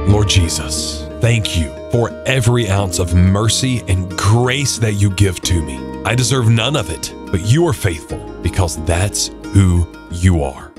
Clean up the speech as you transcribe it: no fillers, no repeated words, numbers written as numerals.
Lord Jesus, thank you for every ounce of mercy and grace that you give to me. I deserve none of it, but you are faithful because that's who you are.